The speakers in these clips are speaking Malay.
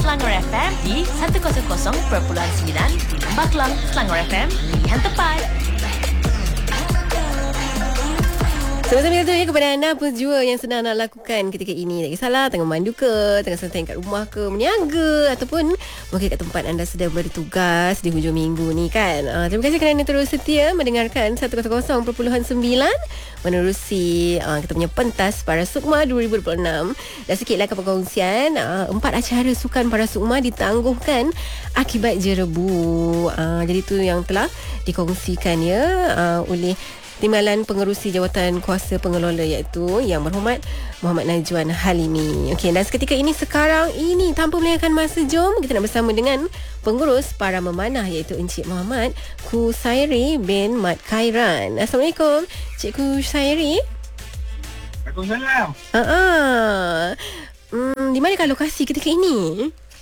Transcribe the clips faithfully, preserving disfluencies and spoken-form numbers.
Selangor F M di seratus perpuluhan sembilan di Lembah Kelang. Selangor F M, pilihan tepat. Sama-sama itu ya kepada anda pejua yang sedang nak lakukan ketika ini. Tak kisahlah tengah mandu ke, tengah santai kat rumah ke, berniaga ataupun mungkin kat tempat anda sedang bertugas di hujung minggu ni kan. Uh, terima kasih kerana terus setia mendengarkan seratus perpuluhan sembilan menerusi uh, kita punya pentas para Sukma dua ribu dua puluh enam. Dan sikitlah ke perkongsian uh, empat acara sukan para Sukma ditangguhkan akibat jerebu. Uh, jadi itu yang telah dikongsikan ya uh, oleh Timbalan Pengerusi Jawatan Kuasa Pengelola iaitu Yang Berhormat Muhammad Najwan Halimi. Okey, dan seketika ini sekarang ini tanpa melengahkan masa, jom kita nak bersama dengan pengurus para memanah iaitu Encik Muhammad Kusairi bin Mat Khairan. Assalamualaikum Cik Kusairi. Waalaikumsalam. Ah, uh-uh. hmm, di manakah lokasi ketika ini?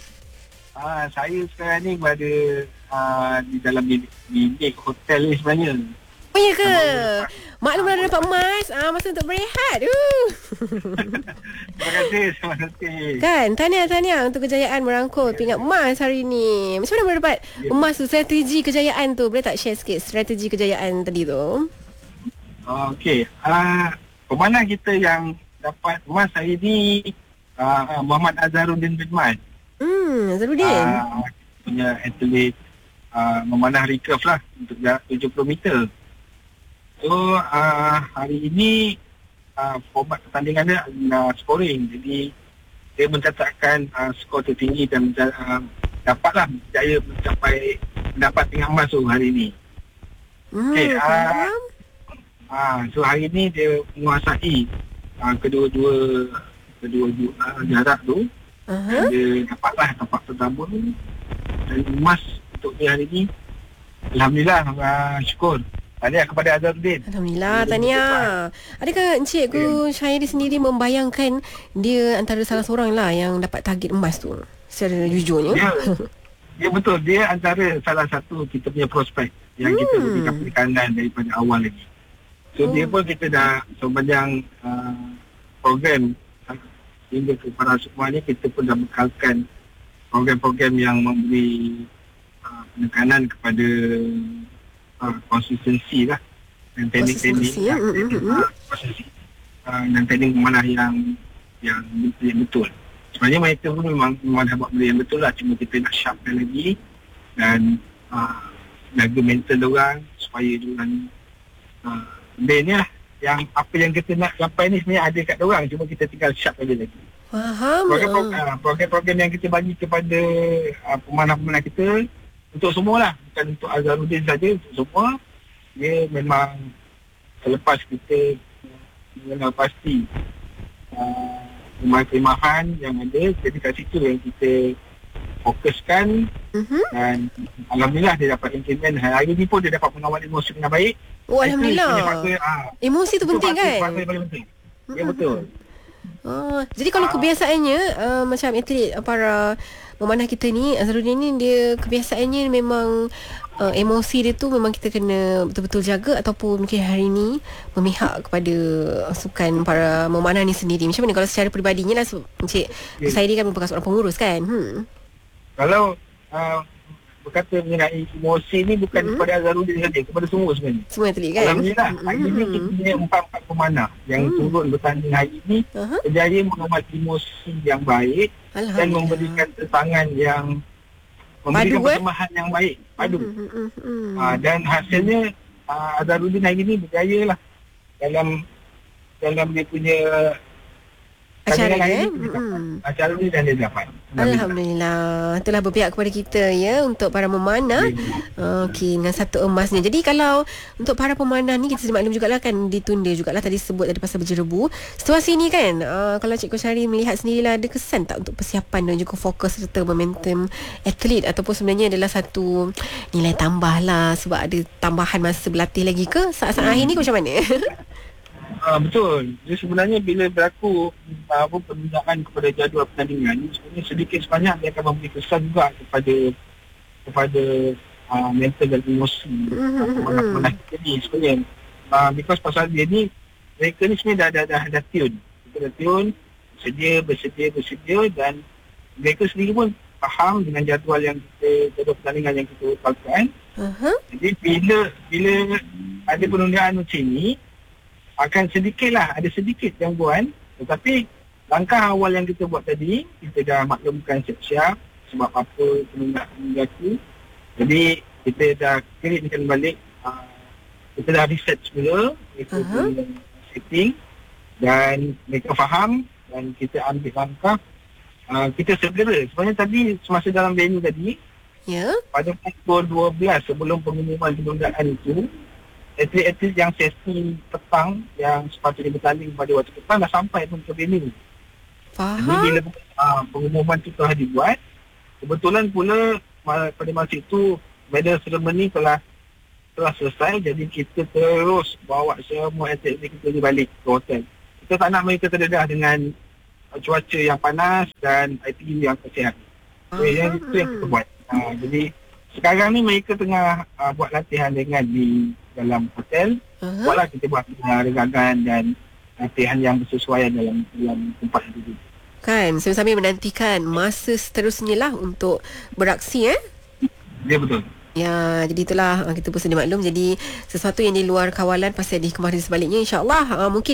Ah, saya sekarang ni berada ah, di dalam bilik, bilik hotel ni sebenarnya. Oh ya ke? Maklum dah dapat emas. Ah, masa untuk berehat. Uh. Terima kasih. Terima kasih. Kan, tahniah-tahniah untuk kejayaan merangkul pingat emas hari ni. Macam mana boleh dapat ya. emas tu? Strategi kejayaan tu. Boleh tak share sikit strategi kejayaan tadi tu? Oh, Okey. Ah, pemanah kita yang dapat emas hari ni ah, Muhammad Azharuddin bin Mat. Hmm, Azharuddin. Ah, punya atlet ah, memanah recurve lah untuk jarak tujuh puluh meter. So uh, hari ini uh, format pertandingan dia uh, scoring. Jadi dia mencatatkan uh, skor tertinggi dan uh, dapatlah berjaya mencapai mendapat tingkat emas tu hari ini. Hmm, okay, uh, uh, so hari ini dia menguasai uh, kedua-dua kedua-dua uh, jarak tu. Uh-huh. Dia dapatlah tempat pertama dan emas untuk dia hari ini. Alhamdulillah, uh, syukur. Tahniah kepada Azharuddin. Alhamdulillah, tahniah. Adakah Encik Gu Syairi sendiri membayangkan dia antara salah seorang lah yang dapat target emas tu secara jujurnya? Ya, ya betul. Dia antara salah satu kita punya prospek yang hmm. kita berikan penekanan daripada awal lagi. So oh. dia pun kita dah sepanjang uh, program uh, hingga ke para Sukma ni, kita pun dah bekalkan program-program yang memberi uh, penekanan kepada Uh, konsistensi lah dan teknik-teknik ya. uh, uh, dan teknik memanah yang yang, yang betul. Sebenarnya mereka pun memang, memang dah buat benda yang betul lah, cuma kita nak sharpkan lagi dan uh, jaga mental diorang supaya diorang uh, benda ni lah yang apa yang kita nak sampai ni sebenarnya ada kat diorang, cuma kita tinggal sharp aja lagi. Faham. Program-program, program-program yang kita bagi kepada uh, pemanah-pemanah kita untuk semua lah, bukan untuk Azharuddin saja, untuk semua. Dia memang selepas kita mengenal pasti uh, kemahiran yang ada, jadi kat situ yang kita fokuskan. Uh-huh. Dan Alhamdulillah dia dapat implement. Hari ni pun dia dapat mengawal emosi dengan baik. Oh, Alhamdulillah. Faktor, ah, emosi tu penting faktor, kan? Faktor yang paling penting. Ya, betul. Oh, jadi kalau kebiasaannya uh, macam atlet para memanah kita ni, Azharuddin ni, dia kebiasaannya memang uh, emosi dia tu memang kita kena betul-betul jaga, ataupun mungkin hari ni memihak kepada sukan para memanah ni sendiri. Macam mana kalau secara peribadinya lah, Encik yeah. Kusairi kan merupakan seorang pengurus kan? Hmm. Kalau uh, berkata mengenai emosi ni bukan hmm. kepada Azharuddin saja, kepada semua sebenarnya. Semua atlet kan? Alhamdulillah, hmm. hari ni kita punya empat-empat pemanah yang hmm. turun bertanding hari ni uh-huh. berjaya mengawal emosi yang baik dan memberikan tetangan yang memberikan padu, persembahan eh? yang baik, padu. Hmm, hmm, hmm. Uh, dan hasilnya uh, Azharuddin hari ni berjaya lah dalam dalam dia punya acara ni, ya? Hmm. Acara ni dan dia dapat. Alhamdulillah. Itulah berpihak kepada kita ya, untuk para memanah. Okey, dengan satu emasnya. Jadi kalau untuk para pemanah ni, kita maklum jugalah kan ditunda jugalah, tadi sebut tadi pasal berjerebu. Situasi ni kan, uh, kalau Cik Kusairi melihat sendirilah, ada kesan tak untuk persiapan dan juga fokus serta momentum atlet, ataupun sebenarnya adalah satu nilai tambah lah sebab ada tambahan masa berlatih lagi ke saat-saat hmm. akhir ni ke macam mana? Uh, betul. Jadi sebenarnya bila berlaku uh, apa perbezaan kepada jadual pertandingan, sebenarnya sedikit sebanyak dia akan memberi kesan juga kepada kepada uh, mental dan emosi pemanah-pemanah kita ni sebenarnya. Uh, because pasal dia ni, mereka ni sebenarnya dah, dah, dah, dah tune. Kita dah tune, bersedia, bersedia, bersedia, dan mereka sendiri pun faham dengan jadual yang kita, jadual pertandingan yang kita lakukan. Uh-huh. Jadi bila bila ada penundaan macam ni, akan sedikitlah, ada sedikit gangguan. Tetapi langkah awal yang kita buat tadi, kita dah maklumkan siap-siap sebab apa penundaan berlaku. Jadi kita dah kirimkan balik, uh, kita dah research semula, kita uh-huh. setting dan mereka faham dan kita ambil langkah. Uh, kita segera, sebenarnya tadi semasa dalam venue tadi, ya, pada pukul dua belas sebelum pengumuman penundaan itu, atlet-atlet yang sesi petang yang sepatutnya bertanding pada waktu petang dah sampai pun ke venue. Faham. Jadi bila uh, pengumuman itu telah dibuat, kebetulan pula pada masa itu medal ceremony telah telah selesai, jadi kita terus bawa semua atlet kita balik ke hotel. Kita tak nak mereka terdedah dengan cuaca yang panas dan I T U yang kesihat. So, yang itu yang kita buat. Uh, jadi sekarang ni mereka tengah uh, buat latihan ringan di dalam hotel. Uh-huh. Buatlah kita buat uh, regagan dan latihan yang bersesuaian dalam dalam tempat itu. Kan, sambil-sambil menantikan masa seterusnya lah untuk beraksi eh. Ya, betul. Ya, jadi itulah kita pun sedia maklum. Jadi sesuatu yang di luar kawalan pasti ada hikmah di sebaliknya, insya-Allah. Uh, mungkin